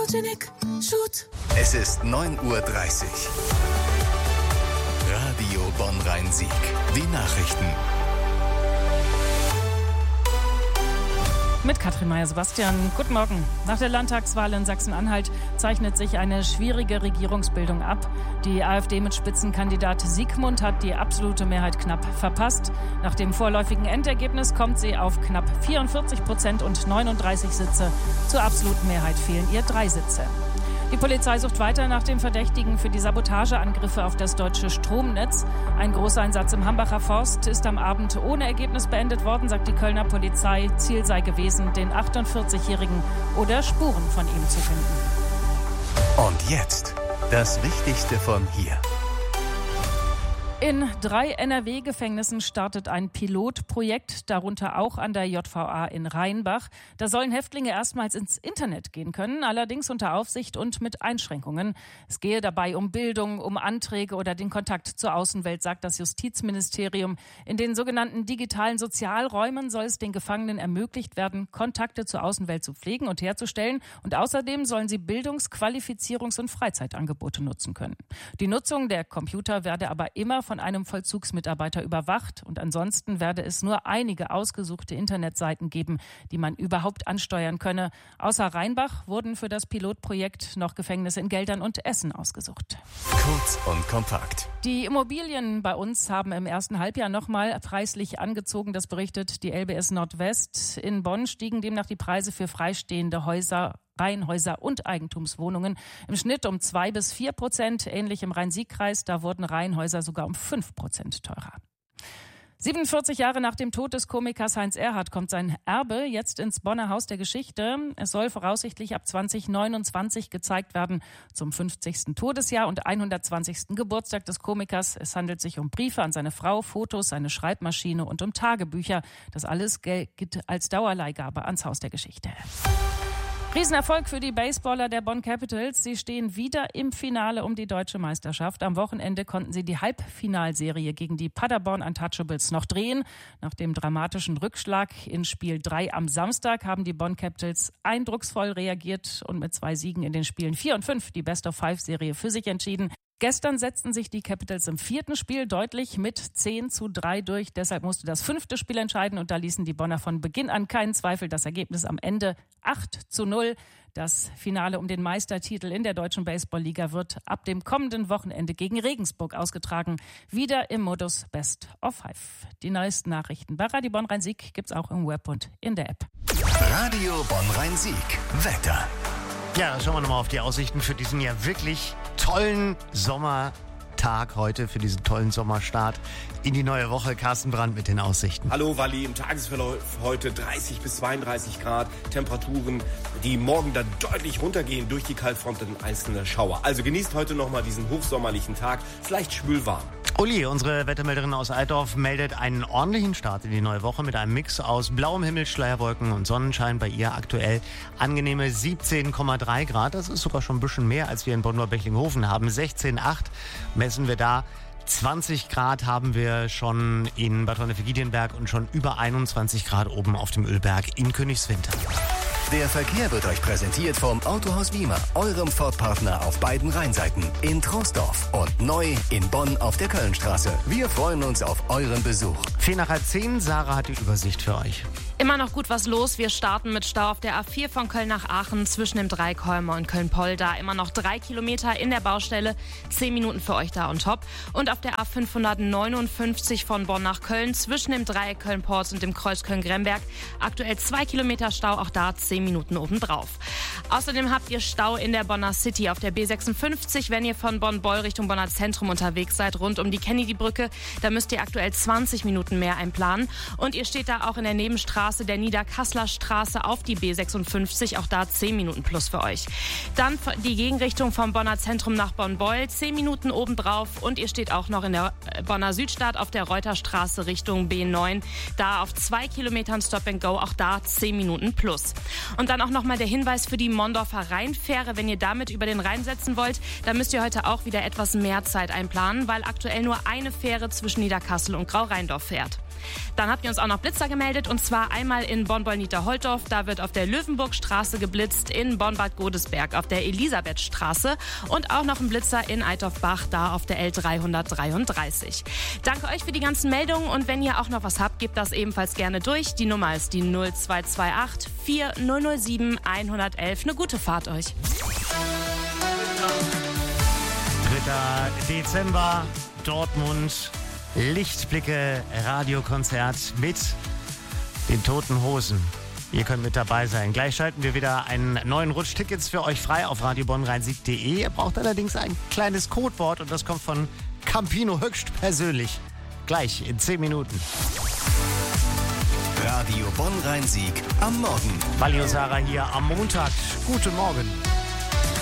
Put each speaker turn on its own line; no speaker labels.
Photogenic Shoot.
Es ist 9:30 Uhr. Radio Bonn-Rhein-Sieg. Die Nachrichten.
Mit Katrin Meyer-Sebastian. Guten Morgen. Nach der Landtagswahl in Sachsen-Anhalt zeichnet sich eine schwierige Regierungsbildung ab. Die AfD mit Spitzenkandidat Siegmund hat die absolute Mehrheit knapp verpasst. Nach dem vorläufigen Endergebnis kommt sie auf knapp 44% und 39 Sitze. Zur absoluten Mehrheit fehlen ihr 3 Sitze. Die Polizei sucht weiter nach dem Verdächtigen für die Sabotageangriffe auf das deutsche Stromnetz. Ein Großeinsatz im Hambacher Forst ist am Abend ohne Ergebnis beendet worden, sagt die Kölner Polizei. Ziel sei gewesen, den 48-Jährigen oder Spuren von ihm zu finden.
Und jetzt das Wichtigste von hier.
In 3 NRW-Gefängnissen startet ein Pilotprojekt, darunter auch an der JVA in Rheinbach. Da sollen Häftlinge erstmals ins Internet gehen können, allerdings unter Aufsicht und mit Einschränkungen. Es gehe dabei um Bildung, um Anträge oder den Kontakt zur Außenwelt, sagt das Justizministerium. In den sogenannten digitalen Sozialräumen soll es den Gefangenen ermöglicht werden, Kontakte zur Außenwelt zu pflegen und herzustellen. Und außerdem sollen sie Bildungs-, Qualifizierungs- und Freizeitangebote nutzen können. Die Nutzung der Computer werde aber immer von einem Vollzugsmitarbeiter überwacht und ansonsten werde es nur einige ausgesuchte Internetseiten geben, die man überhaupt ansteuern könne. Außer Rheinbach wurden für das Pilotprojekt noch Gefängnisse in Geldern und Essen ausgesucht.
Kurz und kompakt.
Die Immobilien bei uns haben im ersten Halbjahr nochmal preislich angezogen, das berichtet die LBS Nordwest. In Bonn stiegen demnach die Preise für freistehende Häuser, Reihenhäuser und Eigentumswohnungen im Schnitt um 2-4%. Ähnlich im Rhein-Sieg-Kreis, da wurden Reihenhäuser sogar um 5% teurer. 47 Jahre nach dem Tod des Komikers Heinz Erhardt kommt sein Erbe jetzt ins Bonner Haus der Geschichte. Es soll voraussichtlich ab 2029 gezeigt werden, zum 50. Todesjahr und 120. Geburtstag des Komikers. Es handelt sich um Briefe an seine Frau, Fotos, seine Schreibmaschine und um Tagebücher. Das alles gilt als Dauerleihgabe ans Haus der Geschichte. Riesenerfolg für die Baseballer der Bonn Capitals. Sie stehen wieder im Finale um die deutsche Meisterschaft. Am Wochenende konnten sie die Halbfinalserie gegen die Paderborn Untouchables noch drehen. Nach dem dramatischen Rückschlag in Spiel 3 am Samstag haben die Bonn Capitals eindrucksvoll reagiert und mit 2 Siegen in den Spielen 4 und 5 die Best-of-5-Serie für sich entschieden. Gestern setzten sich die Capitals im 4. Spiel deutlich mit 10:3 durch. Deshalb musste das 5. Spiel entscheiden und da ließen die Bonner von Beginn an keinen Zweifel. Das Ergebnis am Ende 8:0. Das Finale um den Meistertitel in der Deutschen Baseball-Liga wird ab dem kommenden Wochenende gegen Regensburg ausgetragen. Wieder im Modus Best of 5. Die neuesten Nachrichten bei Radio Bonn-Rhein-Sieg gibt's auch im Web und in der App.
Radio Bonn-Rhein-Sieg. Wetter.
Ja, schauen wir nochmal auf die Aussichten für diesen ja wirklich tollen Sommertag heute, für diesen tollen Sommerstart in die neue Woche. Carsten Brandt mit den Aussichten.
Hallo Walli, im Tagesverlauf heute 30 bis 32 Grad, Temperaturen, die morgen dann deutlich runtergehen durch die Kaltfront und einzelne Schauer. Also genießt heute nochmal diesen hochsommerlichen Tag, ist leicht schwülwarm.
Uli, unsere Wettermelderin aus Altdorf, meldet einen ordentlichen Start in die neue Woche mit einem Mix aus blauem Himmel, Schleierwolken und Sonnenschein. Bei ihr aktuell angenehme 17,3 Grad. Das ist sogar schon ein bisschen mehr, als wir in Bonn-Beichlinghofen haben. 16,8 messen wir da. 20 Grad haben wir schon in Bad Wannefegidienberg und schon über 21 Grad oben auf dem Ölberg in Königswinter.
Der Verkehr wird euch präsentiert vom Autohaus Wiemer, eurem Ford-Partner auf beiden Rheinseiten, in Troisdorf und neu in Bonn auf der Kölnstraße. Wir freuen uns auf euren Besuch.
10:10, Sarah hat die Übersicht für euch.
Immer noch gut was los. Wir starten mit Stau auf der A4 von Köln nach Aachen zwischen dem Dreikolmer und Köln-Polda. Immer noch 3 Kilometer in der Baustelle. 10 Minuten für euch da on top. Und auf der A559 von Bonn nach Köln zwischen dem Dreieck Köln-Porz und dem Kreuz Köln-Gremberg. Aktuell 2 Kilometer Stau, auch da 10 Minuten obendrauf. Außerdem habt ihr Stau in der Bonner City auf der B56, wenn ihr von Bonn-Boll Richtung Bonner Zentrum unterwegs seid, rund um die Kennedy-Brücke. Da müsst ihr aktuell 20 Minuten mehr einplanen. Und ihr steht da auch in der Nebenstraße der Niederkasseler Straße auf die B56, auch da 10 Minuten plus für euch. Dann die Gegenrichtung vom Bonner Zentrum nach Bonn-Boll, 10 Minuten obendrauf und ihr steht auch noch in der Bonner Südstadt auf der Reuterstraße Richtung B9, da auf 2 Kilometern Stop and Go, auch da 10 Minuten plus. Und dann auch nochmal der Hinweis für die Mondorfer Rheinfähre, wenn ihr damit über den Rhein setzen wollt, dann müsst ihr heute auch wieder etwas mehr Zeit einplanen, weil aktuell nur eine Fähre zwischen Niederkassel und Grau-Rheindorf fährt. Dann habt ihr uns auch noch Blitzer gemeldet, und zwar einmal in Bonn-Bollniter-Holtorf. Da wird auf der Löwenburgstraße geblitzt, in Bonn-Bad Godesberg auf der Elisabethstraße und auch noch ein Blitzer in Eitorf-Bach, da auf der L333. Danke euch für die ganzen Meldungen, und wenn ihr auch noch was habt, gebt das ebenfalls gerne durch. Die Nummer ist die 0228 4007 111. Eine gute Fahrt euch.
3. Dezember, Dortmund, Lichtblicke, Radiokonzert mit den Toten Hosen. Ihr könnt mit dabei sein. Gleich schalten wir wieder einen neuen Rutsch Tickets für euch frei auf radiobonnrhein-sieg.de. Ihr braucht allerdings ein kleines Codewort, und das kommt von Campino höchstpersönlich. Gleich in 10 Minuten.
Radio Bonn-Rhein-Sieg am Morgen.
Wally und Sarah hier am Montag. Guten Morgen.